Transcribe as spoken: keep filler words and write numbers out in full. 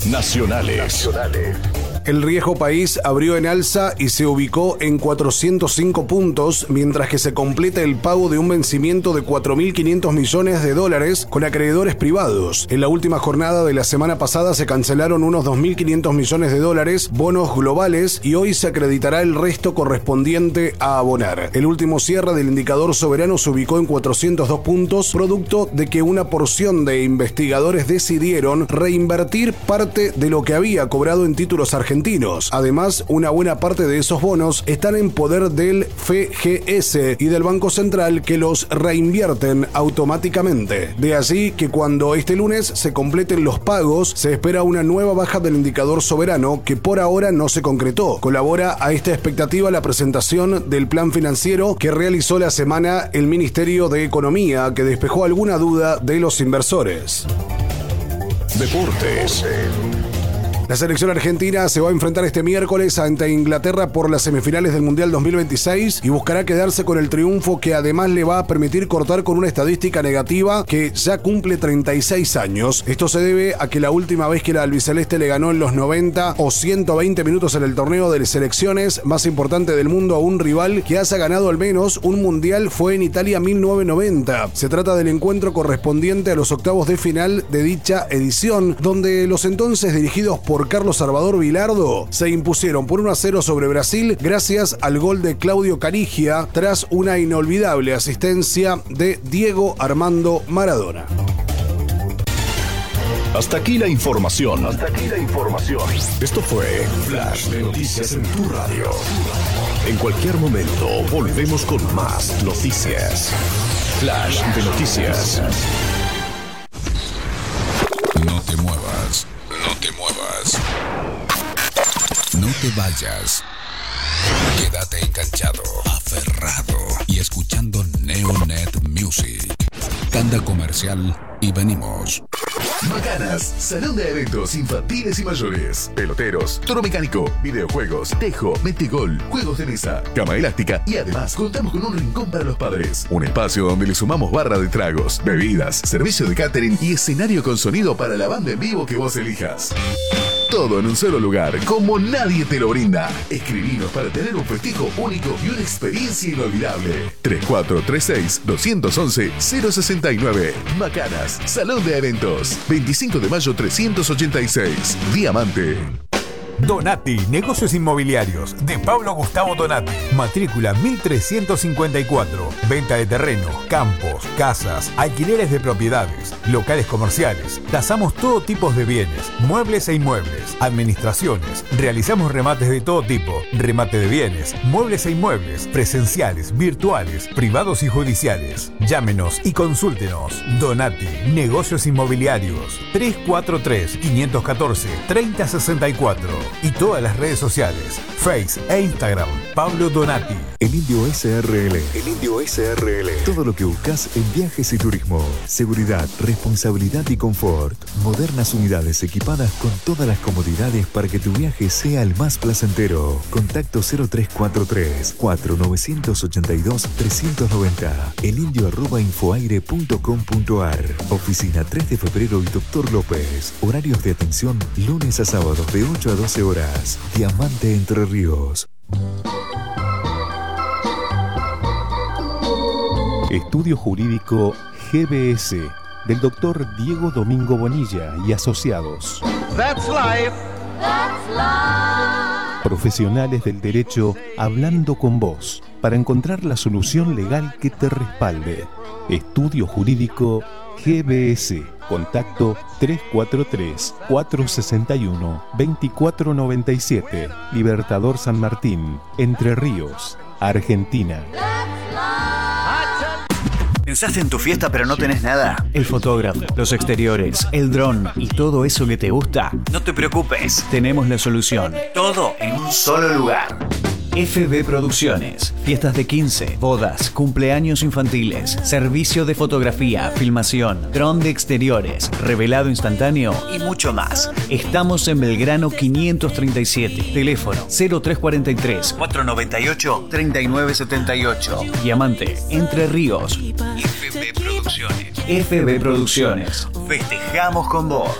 Nacionales. Nacionales. El riesgo país abrió en alza y se ubicó en cuatrocientos cinco puntos, mientras que se completa el pago de un vencimiento de cuatro mil quinientos millones de dólares con acreedores privados. En la última jornada de la semana pasada se cancelaron unos dos mil quinientos millones de dólares, bonos globales, y hoy se acreditará el resto correspondiente a abonar. El último cierre del indicador soberano se ubicó en cuatrocientos dos puntos, producto de que una porción de investigadores decidieron reinvertir parte de lo que había cobrado en títulos argentinos. Además, una buena parte de esos bonos están en poder del F G S y del Banco Central, que los reinvierten automáticamente. De allí que cuando este lunes se completen los pagos, se espera una nueva baja del indicador soberano que por ahora no se concretó. Colabora a esta expectativa la presentación del plan financiero que realizó la semana el Ministerio de Economía, que despejó alguna duda de los inversores. Deportes. La selección argentina se va a enfrentar este miércoles ante Inglaterra por las semifinales del Mundial dos mil veintiséis y buscará quedarse con el triunfo, que además le va a permitir cortar con una estadística negativa que ya cumple treinta y seis años. Esto se debe a que la última vez que la albiceleste le ganó en los noventa o ciento veinte minutos en el torneo de selecciones más importante del mundo a un rival que haya ganado al menos un Mundial fue en Italia mil novecientos noventa. Se trata del encuentro correspondiente a los octavos de final de dicha edición, donde los entonces dirigidos por Carlos Salvador Vilardo se impusieron por uno a cero sobre Brasil gracias al gol de Claudio Canigia tras una inolvidable asistencia de Diego Armando Maradona. Hasta aquí la información. Hasta aquí la información. Esto fue Flash de Noticias en tu radio. En cualquier momento volvemos con más noticias. Flash de Noticias. No te muevas. No te muevas. No te vayas. Quédate enganchado, aferrado y escuchando Neonet Music. Tanda comercial y venimos. Macanas, salón de eventos infantiles y mayores, peloteros, toro mecánico, videojuegos, tejo, metegol, juegos de mesa, cama elástica y además contamos con un rincón para los padres. Un espacio donde le sumamos barra de tragos, bebidas, servicio de catering y escenario con sonido para la banda en vivo que vos elijas. Todo en un solo lugar, como nadie te lo brinda. Escribinos para tener un festejo único y una experiencia inolvidable. tres cuatro tres seis, dos once, cero sesenta y nueve. Macanas, Salón de Eventos. veinticinco de mayo trescientos ochenta y seis. Diamante. Donati, negocios inmobiliarios, de Pablo Gustavo Donati. Matrícula mil trescientos cincuenta y cuatro. Venta de terrenos, campos, casas, alquileres de propiedades, locales comerciales. Tasamos todo tipo de bienes, muebles e inmuebles, administraciones. Realizamos remates de todo tipo, remate de bienes, muebles e inmuebles, presenciales, virtuales, privados y judiciales. Llámenos y consúltenos. Donati, negocios inmobiliarios. tres cuatro tres, cinco uno cuatro, tres cero seis cuatro. Y todas las redes sociales, Face e Instagram, Pablo Donati. El Indio S R L. El Indio S R L. Todo lo que buscas en viajes y turismo. Seguridad, responsabilidad y confort. Modernas unidades equipadas con todas las comodidades para que tu viaje sea el más placentero. Contacto cero tres cuatro tres, cuatro nueve ocho dos, tres nueve cero. elindio arroba infoaire punto com punto ar. Oficina tres de febrero y Doctor López. Horarios de atención lunes a sábados de ocho a doce horas. Diamante Entre Ríos. Estudio Jurídico G B S del doctor Diego Domingo Bonilla y asociados. That's life. That's life. Profesionales del derecho hablando con vos para encontrar la solución legal que te respalde. Estudio Jurídico G B S. Contacto tres cuatro tres, cuatro seis uno, dos cuatro nueve siete. Libertador San Martín, Entre Ríos, Argentina. ¿Pensaste en tu fiesta pero no tenés nada? El fotógrafo, los exteriores, el dron y todo eso que te gusta. No te preocupes, tenemos la solución. Todo en un solo lugar. F B Producciones. Fiestas de quince, bodas, cumpleaños infantiles, servicio de fotografía, filmación, dron de exteriores, revelado instantáneo y mucho más. Estamos en Belgrano quinientos treinta y siete. Teléfono cero tres cuatro tres, cuatro nueve ocho, tres nueve siete ocho. Diamante, Entre Ríos. F B Producciones. F B Producciones. Festejamos con vos.